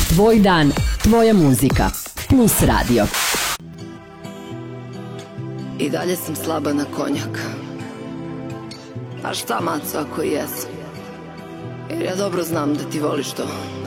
Tvoj dan, tvoja muzika. Plus radio. I dalje sam slaba na konjak. A šta, maco, ako i jesam? Jer ja dobro znam da ti voliš to.